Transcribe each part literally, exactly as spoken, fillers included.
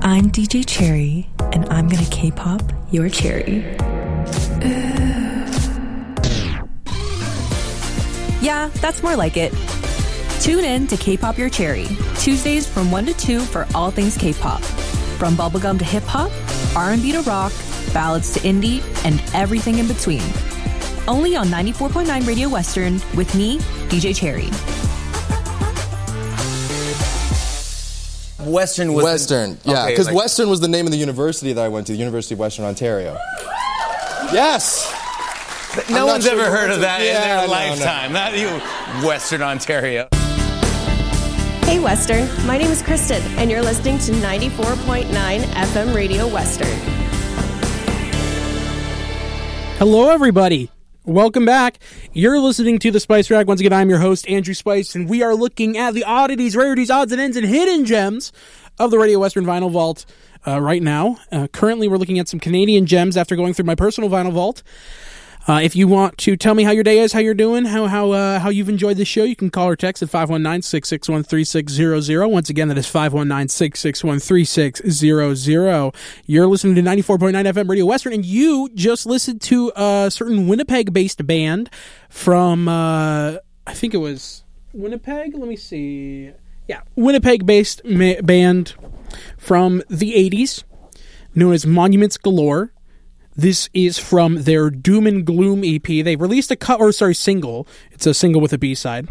I'm D J Cherry, and I'm gonna K-pop your cherry. Yeah, that's more like it. Tune in to K-pop your cherry, Tuesdays from one to two for all things K-pop. From bubblegum to hip-hop, R and B to rock, ballads to indie, and everything in between. Only on ninety-four point nine Radio Western with me, D J Cherry. Western was... Western, the, yeah, because okay, like, Western was the name of the university that I went to, the University of Western Ontario. Yes! No I'm one's sure ever heard of that yeah, in their no, lifetime. No. Not you, Western Ontario. Hey Western, my name is Kristen, and you're listening to ninety-four point nine F M Radio Western. Hello everybody, welcome back. You're listening to The Spice Rack. Once again, I'm your host, Andrew Spice, and we are looking at the oddities, rarities, odds and ends, and hidden gems of the Radio Western Vinyl Vault uh, right now. Uh, currently, we're looking at some Canadian gems after going through my personal Vinyl Vault. Uh, if you want to tell me how your day is, how you're doing, how how uh, how you've enjoyed the show, you can call or text at five one nine, six six one, three six zero zero. Once again, that is five one nine, six six one, three six zero zero. You're listening to ninety-four point nine F M Radio Western, and you just listened to a certain Winnipeg-based band from, uh, I think it was Winnipeg? Let me see. Yeah, Winnipeg-based ma- band from the eighties, known as Monuments Galore. This is from their Doom and Gloom E P. They released a cut, or sorry, single. It's a single with a B-side.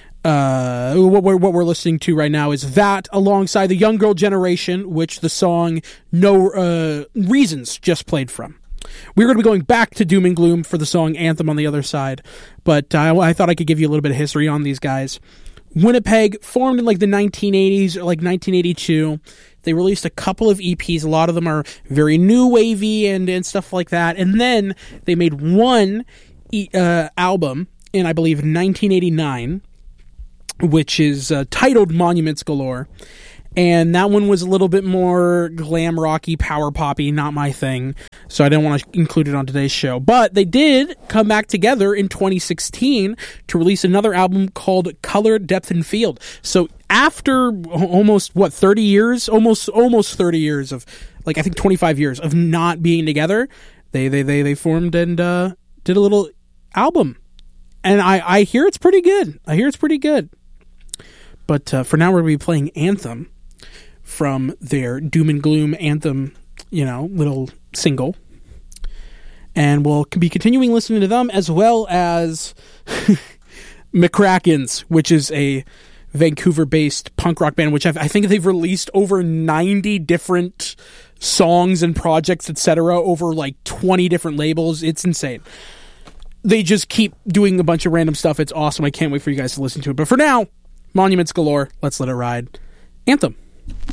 Uh, what we're, what we're listening to right now is that, alongside the Young Girl Generation, which the song No uh, Reasons just played from. We're going to be going back to Doom and Gloom for the song Anthem on the other side, but uh, I thought I could give you a little bit of history on these guys. Winnipeg, formed in like the nineteen eighties or like nineteen eighty-two. They released a couple of E Ps. A lot of them are very new wavy and, and stuff like that. And then they made one e- uh, album in, I believe, nineteen eighty-nine, which is uh, titled Monuments Galore. And that one was a little bit more glam rocky, power poppy, not my thing. So I didn't want to include it on today's show. But they did come back together in twenty sixteen to release another album called Color, Depth, and Field. So after almost, what, thirty years? Almost almost thirty years of, like, I think twenty-five years of not being together, they they they, they formed and uh, did a little album. And I, I hear it's pretty good. I hear it's pretty good. But uh, for now, we're going to be playing Anthem from their Doom and Gloom Anthem, you know, little single. And we'll be continuing listening to them, as well as McCrackens, which is a Vancouver-based punk rock band, which I've, I think they've released over ninety different songs and projects, et cetera, over like twenty different labels. It's insane. They just keep doing a bunch of random stuff. It's awesome. I can't wait for you guys to listen to it. But for now, Monuments Galore. Let's let it ride. Anthem.